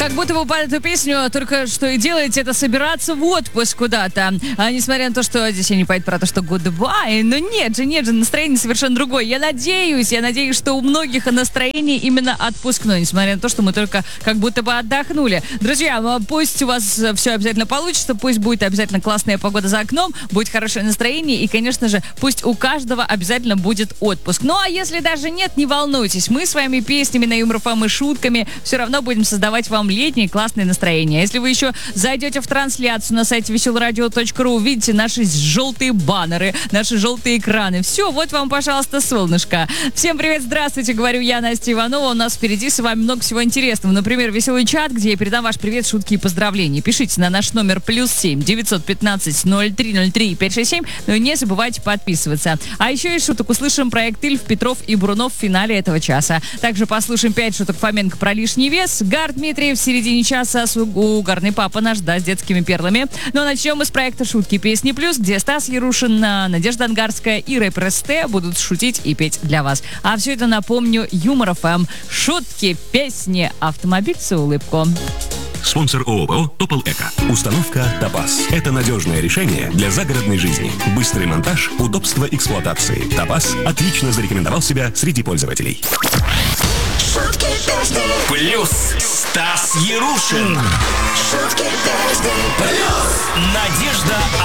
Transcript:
Как будто бы под эту песню только что и делаете, это собираться в отпуск куда-то. А несмотря на то, что здесь они поют про то, что goodbye, но нет же, настроение совершенно другое. Я надеюсь, что у многих настроение именно отпускное, несмотря на то, что мы только как будто бы отдохнули. Друзья, пусть у вас все обязательно получится, пусть будет обязательно классная погода за окном, будет хорошее настроение и, конечно же, пусть у каждого обязательно будет отпуск. Ну а если даже нет, не волнуйтесь, мы с вами песнями на Юмор ФМ и шутками все равно будем создавать вам летнее классное настроение. Если вы еще зайдете в трансляцию на сайте veselradio.ru, увидите наши желтые баннеры, наши желтые экраны. Все, вот вам, пожалуйста, солнышко. Всем привет, здравствуйте, говорю я, Настя Иванова. У нас впереди с вами много всего интересного. Например, веселый чат, где я передам ваш привет, шутки и поздравления. Пишите на наш номер +7 915 0303 567. Ну и не забывайте подписываться. А еще из шуток услышим проект Ильф, Петров и Брунов в финале этого часа. Также послушаем 5 шуток Фоменко про лишний вес. Гар Дмитриев в середине часа, угарный папа наш, да, с детскими перлами. Ну а начнем мы с проекта «Шутки, песни плюс», где Стас Ярушин, Надежда Ангарская и рэпер СТ будут шутить и петь для вас. А все это, напомню, Юмор ФМ. Шутки, песни, автомобиль с улыбку. Спонсор ООО «Топол Эко». Установка «Топаз». Это надежное решение для загородной жизни. Быстрый монтаж, удобство эксплуатации. «Топаз» отлично зарекомендовал себя среди пользователей. Шутки, песни. Плюс Стас Ярушин. Шутки, песни. Плюс Надежда